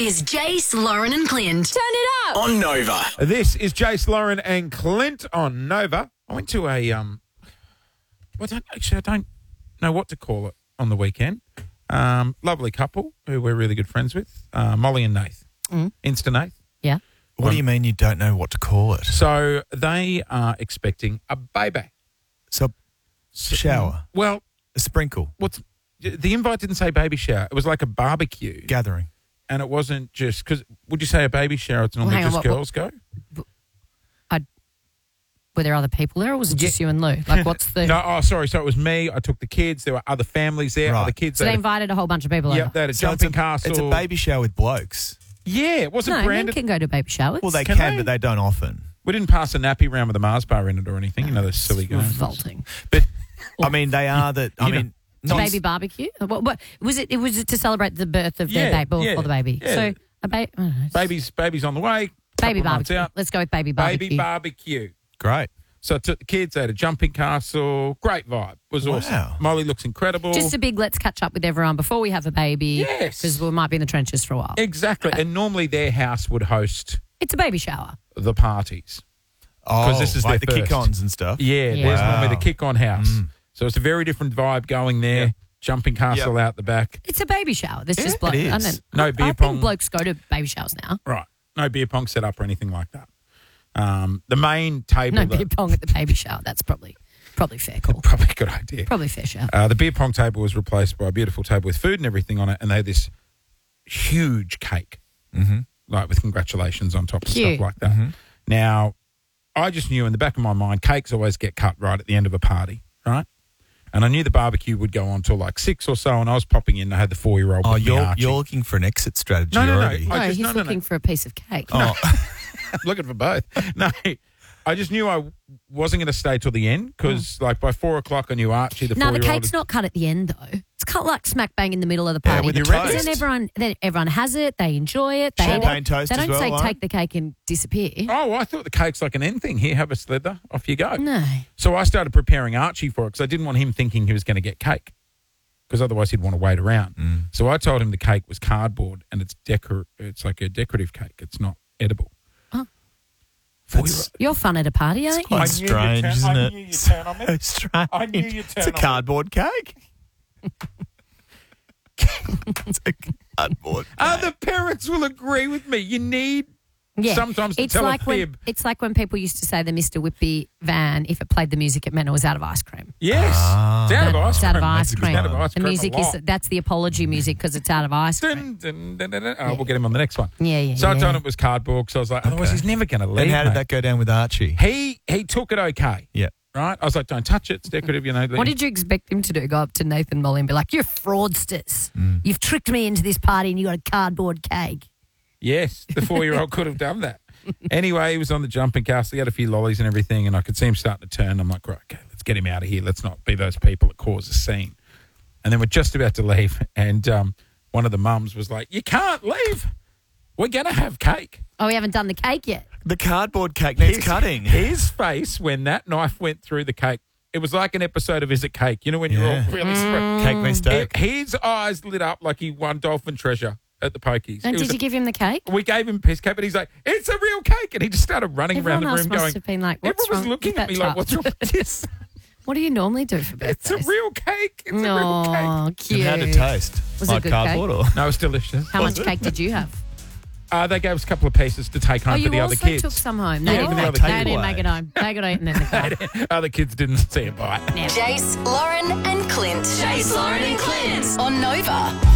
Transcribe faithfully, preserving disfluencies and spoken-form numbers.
is Jace, Lauren and Clint. Turn it up. On Nova. This is Jace, Lauren and Clint on Nova. I went to a, um, well, I don't, actually, I don't know what to call it on the weekend. Um, lovely couple who we're really good friends with, uh, Molly and Nath. Mm. Insta Nath. Yeah. What do you mean you don't know what to call it? So they are expecting a baby. So, shower. Well, a sprinkle. What's the invite didn't say baby shower. It was like a barbecue. Gathering. And it wasn't just, because would you say a baby shower? It's normally Well, hang on, just what- girls go? I, were there other people there or was it Yeah. just you and Lou? Like what's the... No, oh, sorry. So it was me. I took the kids. There were other families there. Right. Other kids. So they had a- invited a whole bunch of people Yep, over? they had a So jumping it's a, castle. It's a baby shower with blokes. Yeah, it wasn't No, men branded. can go to baby showers. Well, they Can can, they? but they don't often. We didn't pass a nappy round with a Mars bar in it or anything. You know, those silly games. Revolting. But, I mean, they are the, I You know, mean... A not- baby barbecue? What, what was it? It was it to celebrate the birth of Yeah, their baby or, yeah, or the baby. yeah. So a ba- I don't know, it's Baby's, baby's on the way. baby couple of months barbecue. out. Let's go with baby barbecue. Baby barbecue. Great. So I took the kids. They had a jumping castle. Great vibe. Was awesome. Wow. Molly looks incredible. Just a big let's catch up with everyone before we have a baby. Yes. Because we might be in the trenches for a while. Exactly. And normally their house would host It's a baby shower. the parties. Oh, this is like their the first. kick-ons and stuff. Yeah, Yeah. there's Wow. normally the kick-on house. Mm. So it's a very different vibe going there. Yep. Jumping castle out the back. It's a baby shower. There's Yeah, just bloke. it I is. don't, No I, beer I pong. think blokes go to baby showers now. Right. No beer pong set up or anything like that. Um, the main table. No that- beer pong at the baby shower. That's probably probably fair call. Probably a good idea. Probably fair shout. Uh, the beer pong table was replaced by a beautiful table with food and everything on it, and they had this huge cake, Mm-hmm. like with congratulations on top and Cute. stuff like that. Mm-hmm. Now, I just knew in the back of my mind, cakes always get cut right at the end of a party, right? And I knew the barbecue would go on till like six or so, and I was popping in. And I had the four-year-old. Oh, with me, you're, Archie. you're looking for an exit strategy No, no, no. already. I No, just- he's no, no, no. looking for a piece of cake. Oh, I'm looking for both. No, I just knew I wasn't going to stay till the end because, like, by four o'clock, I knew Archie, the No, the four-year-old. cake's not cut at the end though. It's cut like smack bang in the middle of the Yeah, party. with the Because toast. then everyone, then everyone has it. They enjoy it. They Champagne eat it. toast They as don't well, say Lauren? take the cake and disappear. Oh, I thought the cake's like an end thing. Here, have a slither. Off you go. No. So I started preparing Archie for it because I didn't want him thinking he was going to get cake because otherwise he'd want to wait around. Mm. So I told him the cake was cardboard and it's decor. It's like a decorative cake. It's not edible. Oh. That's You're fun at a party, aren't you? quite I knew you'd strange, turn- isn't I it? knew you'd turn on me. So strange. I knew you'd It's turn a on me. cardboard cake. It's a cardboard cake. Other parents will agree with me. You need Yeah. sometimes to it's tell like a when fib. it's like when people used to say the Mister Whippy van, if it played the music, it meant it was out of ice cream. Yes. Ah. It's out of ice It's out of cream. ice It's cream. out of ice The cream a music is lot. that's the apology music because it's out of ice cream. Dun, dun, dun, dun, dun. Oh, we'll get him on the next one. Yeah, yeah. So I yeah. told him it was cardboard because I was like, otherwise Okay. he's never going to leave. And how did mate. that go down with Archie? He he took it okay. Yeah. Right? I was like, don't touch it. It's decorative, you know. What did you expect him to do? Go up to Nathan Molly and be like, "You're fraudsters. Mm. You've tricked me into this party and you got a cardboard cake." Yes, the four-year-old could have done that. Anyway, he was on the jumping castle. He had a few lollies and everything, and I could see him starting to turn. I'm like, right, okay, let's get him out of here. Let's not be those people that cause a scene. And then we're just about to leave, and um, one of the mums was like, you can't leave. We're going to have cake. Oh, we haven't done the cake yet. The cardboard cake needs His- cutting. His face when that knife went through the cake, it was like an episode of Is It Cake? You know when you're Yeah. all really spread. Cake mistake. His eyes lit up like he won Dolphin Treasure at the pokies. And It was did you give him the cake? We gave him a piece of cake, but he's like, it's a real cake. And he just started running Everyone around else the room must going, have been like, "What's everyone was wrong looking with at me that like, what's wrong child?" with this? What do you normally do for birthdays? It's a real cake. It's a real Oh, cake. cute. And how did it taste? Was it like good cardboard or? No, it's delicious. How much cake did you have? Uh, they gave us a couple of pieces to take home Oh, for you the also other kids. took some home. They Yeah, didn't, for the make, other they kids. didn't make it home. They got eaten in the car. Other kids didn't see a bite. Now. Jace, Lauren and Clint. Jace, Lauren and Clint. On Nova.